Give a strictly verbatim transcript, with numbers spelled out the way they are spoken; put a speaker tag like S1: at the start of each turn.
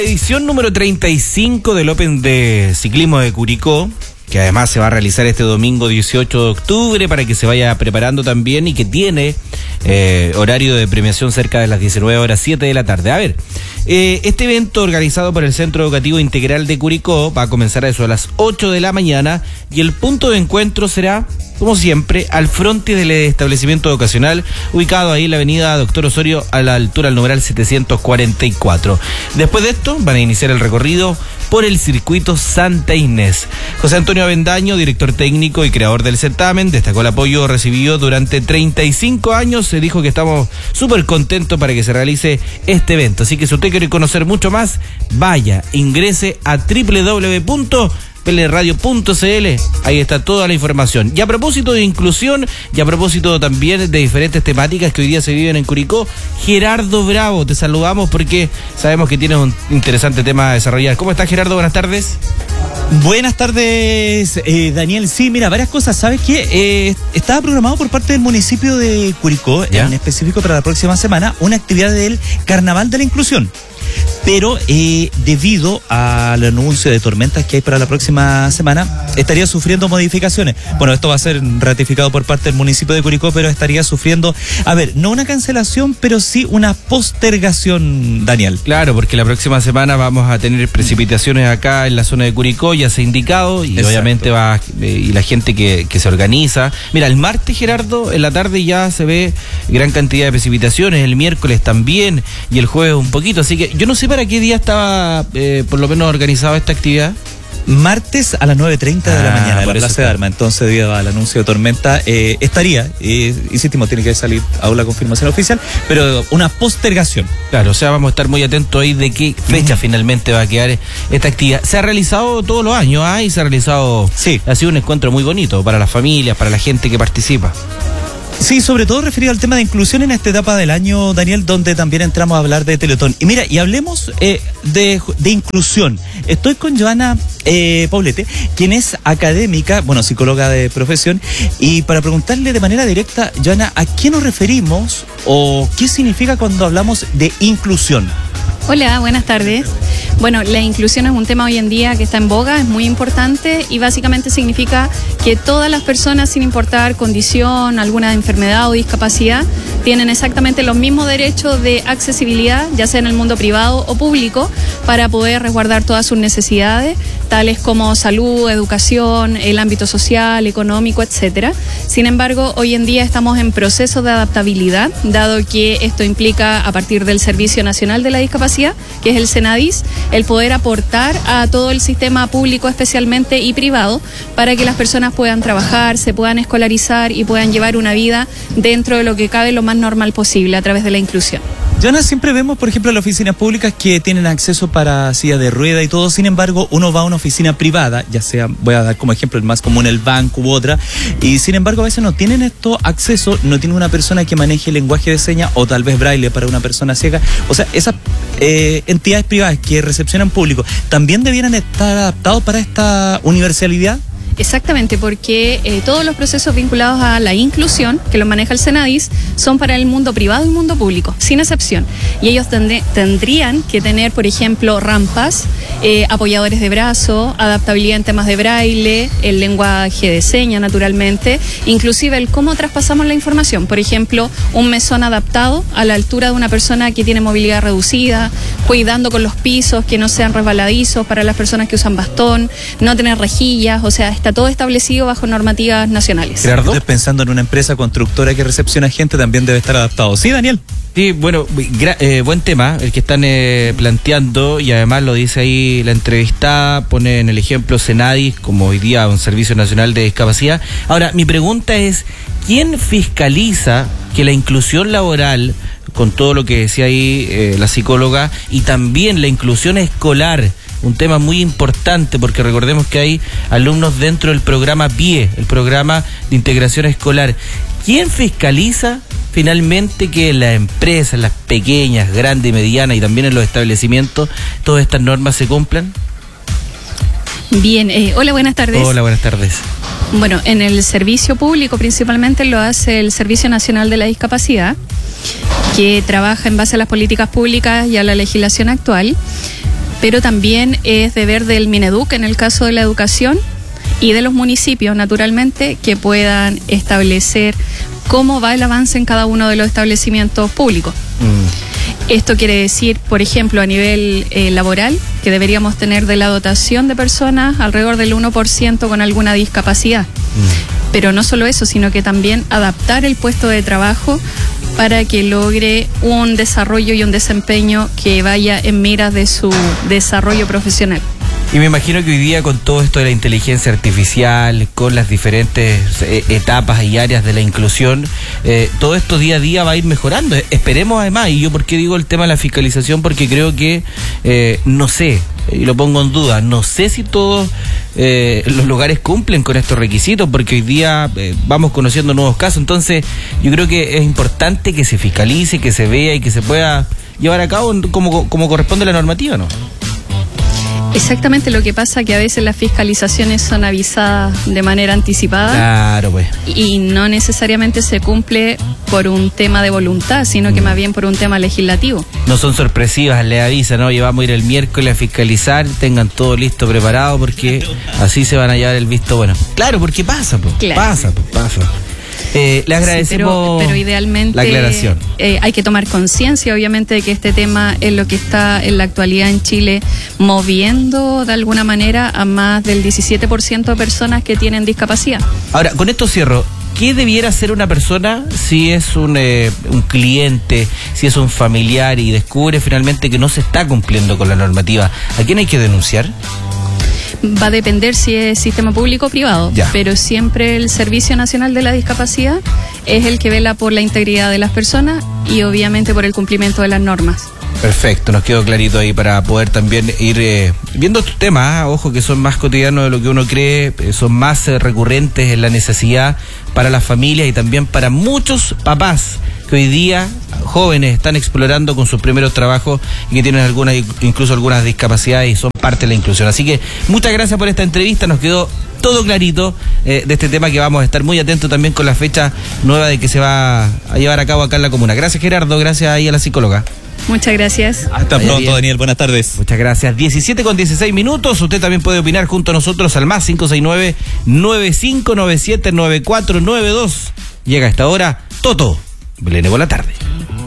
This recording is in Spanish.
S1: Edición número treinta y cinco del Open de Ciclismo de Curicó, que además se va a realizar este domingo dieciocho de octubre para que se vaya preparando también y que tiene eh, horario de premiación cerca de las diecinueve horas siete de la tarde. A ver, eh, este evento organizado por el Centro Educativo Integral de Curicó va a comenzar a eso a las ocho de la mañana y el punto de encuentro será, como siempre, al frente del establecimiento educacional, ubicado ahí en la avenida Doctor Osorio, a la altura del numeral setecientos cuarenta y cuatro. Después de esto, van a iniciar el recorrido por el circuito Santa Inés. José Antonio Avendaño, director técnico y creador del certamen, destacó el apoyo recibido durante treinta y cinco años. Se dijo que estamos súper contentos para que se realice este evento. Así que si usted quiere conocer mucho más, vaya, ingrese a doble u doble u doble u punto p l radio punto c l. Ahí está toda la información. Y a propósito de inclusión, y a propósito también de diferentes temáticas que hoy día se viven en Curicó, Gerardo Bravo, te saludamos porque sabemos que tienes un interesante tema a desarrollar. ¿Cómo estás, Gerardo? Buenas tardes.
S2: Buenas tardes, eh, Daniel. Sí, mira, varias cosas. ¿Sabes qué? Eh, estaba programado por parte del municipio de Curicó, ¿ya? En específico para la próxima semana, una actividad del Carnaval de la Inclusión. Pero eh, debido al anuncio de tormentas que hay para la próxima semana, estaría sufriendo modificaciones. Bueno, esto va a ser ratificado por parte del municipio de Curicó, pero estaría sufriendo, a ver, no una cancelación, pero sí una postergación, Daniel.
S1: Claro, porque la próxima semana vamos a tener precipitaciones acá en la zona de Curicó, ya se ha indicado, y Exacto. obviamente va, eh, y la gente que, que se organiza. Mira, el martes, Gerardo, en la tarde ya se ve gran cantidad de precipitaciones, el miércoles también, y el jueves un poquito, así que yo no sé para qué día estaba eh, por lo menos organizada esta actividad.
S2: Martes a las nueve treinta de la
S1: Ah,
S2: mañana en
S1: por
S2: la
S1: eso
S2: Plaza de Armas. Entonces, debido al anuncio de tormenta, eh, estaría, eh, insistimos, tiene que salir aún la confirmación oficial, pero una postergación.
S1: Claro, o sea, vamos a estar muy atentos ahí de qué fecha uh-huh. finalmente va a quedar esta actividad. Se ha realizado todos los años, ¿ah? Y se ha realizado,
S2: sí.
S1: ha sido un encuentro muy bonito para las familias, para la gente que participa.
S2: Sí, sobre todo referido al tema de inclusión en esta etapa del año, Daniel, donde también entramos a hablar de Teletón. Y mira, y hablemos eh, de, de inclusión. Estoy con Joana eh, Poblete, quien es académica, bueno, psicóloga de profesión, y para preguntarle de manera directa, Joana, ¿a qué nos referimos o qué significa cuando hablamos de inclusión?
S3: Hola, buenas tardes. Bueno, la inclusión es un tema hoy en día que está en boga, es muy importante y básicamente significa que todas las personas, sin importar condición, alguna enfermedad o discapacidad, tienen exactamente los mismos derechos de accesibilidad, ya sea en el mundo privado o público, para poder resguardar todas sus necesidades, tales como salud, educación, el ámbito social, económico, etcétera. Sin embargo, hoy en día estamos en proceso de adaptabilidad, dado que esto implica, a partir del Servicio Nacional de la Discapacidad, que es el Senadis, el poder aportar a todo el sistema público especialmente y privado para que las personas puedan trabajar, se puedan escolarizar y puedan llevar una vida dentro de lo que cabe lo más normal posible a través de la inclusión.
S2: Joana, siempre vemos, por ejemplo, las oficinas públicas que tienen acceso para silla de rueda y todo. Sin embargo, uno va a una oficina privada, ya sea, voy a dar como ejemplo el más común, el banco u otra, y sin embargo a veces no tienen esto acceso, no tiene una persona que maneje el lenguaje de señas o tal vez braille para una persona ciega. O sea, esas eh, entidades privadas que recepcionan público, ¿también debieran estar adaptados para esta universalidad?
S3: Exactamente, porque eh, todos los procesos vinculados a la inclusión, que lo maneja el Senadis, son para el mundo privado y mundo público, sin excepción. Y ellos tendré, tendrían que tener, por ejemplo, rampas, eh, apoyadores de brazo, adaptabilidad en temas de braille, el lenguaje de señas, naturalmente, inclusive el cómo traspasamos la información. Por ejemplo, un mesón adaptado a la altura de una persona que tiene movilidad reducida, cuidando con los pisos que no sean resbaladizos para las personas que usan bastón, no tener rejillas, o sea, está todo establecido bajo normativas nacionales.
S2: Gerardo, pensando en una empresa constructora que recepciona gente, también debe estar adaptado. ¿Sí, Daniel?
S1: Sí, bueno, gra- eh, buen tema el que están eh, planteando, y además lo dice ahí la entrevistada, pone en el ejemplo Senadis como hoy día un Servicio Nacional de Discapacidad. Ahora, mi pregunta es, ¿quién fiscaliza que la inclusión laboral, con todo lo que decía ahí eh, la psicóloga, y también la inclusión escolar, un tema muy importante, porque recordemos que hay alumnos dentro del programa P I E, el programa de integración escolar? ¿Quién fiscaliza finalmente que las empresas, las pequeñas, grandes y medianas, y también en los establecimientos, todas estas normas se cumplan?
S3: Bien, eh, hola, buenas tardes.
S1: Hola, buenas tardes.
S3: Bueno, en el servicio público principalmente lo hace el Servicio Nacional de la Discapacidad, que trabaja en base a las políticas públicas y a la legislación actual. pero también es deber del Mineduc en el caso de la educación y de los municipios, naturalmente, que puedan establecer cómo va el avance en cada uno de los establecimientos públicos. Mm. Esto quiere decir, por ejemplo, a nivel eh, laboral, que deberíamos tener de la dotación de personas alrededor del uno por ciento con alguna discapacidad. Mm. Pero no solo eso, sino que también adaptar el puesto de trabajo para que logre un desarrollo y un desempeño que vaya en miras de su desarrollo profesional.
S1: Y me imagino que hoy día con todo esto de la inteligencia artificial, con las diferentes eh, etapas y áreas de la inclusión, eh, todo esto día a día va a ir mejorando. Esperemos además, y yo por qué digo el tema de la fiscalización, porque creo que, eh, no sé, y lo pongo en duda, no sé si todos eh, los lugares cumplen con estos requisitos, porque hoy día eh, vamos conociendo nuevos casos. Entonces yo creo que es importante que se fiscalice, que se vea y que se pueda llevar a cabo como, como corresponde a la normativa, ¿no?
S3: Exactamente, lo que pasa que a veces las fiscalizaciones son avisadas de manera anticipada.
S1: Claro, pues.
S3: Y no necesariamente se cumple por un tema de voluntad, sino que mm. más bien por un tema legislativo.
S1: No son sorpresivas, le avisan, ¿no? Ya vamos a ir el miércoles a fiscalizar, tengan todo listo, preparado, porque así se van a llevar el visto bueno. Claro, porque pasa, pues. Claro. Pasa, pues, pasa. Eh, le agradecemos sí,
S3: pero, pero idealmente
S1: la aclaración.
S3: Eh, hay que tomar conciencia, obviamente, de que este tema es lo que está en la actualidad en Chile moviendo de alguna manera a más del diecisiete por ciento de personas que tienen discapacidad.
S1: Ahora, con esto cierro. ¿Qué debiera hacer una persona si es un, eh, un cliente, si es un familiar y descubre finalmente que no se está cumpliendo con la normativa? ¿A quién hay que denunciar?
S3: Va a depender si es sistema público o privado, ya. Pero siempre el Servicio Nacional de la Discapacidad es el que vela por la integridad de las personas y obviamente por el cumplimiento de las normas.
S1: Perfecto, nos quedó clarito ahí para poder también ir eh, viendo estos temas, ¿eh? Ojo que son más cotidianos de lo que uno cree, eh, son más eh, recurrentes en la necesidad para las familias y también para muchos papás que hoy día, jóvenes, están explorando con sus primeros trabajos y que tienen algunas, incluso algunas discapacidades y son parte de la inclusión. Así que muchas gracias por esta entrevista, nos quedó todo clarito eh, de este tema que vamos a estar muy atentos también con la fecha nueva de que se va a llevar a cabo acá en la comuna. Gracias Gerardo, gracias ahí a la psicóloga.
S3: Muchas gracias.
S2: Hasta Vaya pronto, bien. Daniel. Buenas tardes.
S1: Muchas gracias. diecisiete con dieciséis minutos. Usted también puede opinar junto a nosotros al más cinco seis nueve, nueve cinco nueve siete, nueve cuatro nueve dos. Llega a esta hora Toto Belén por la tarde.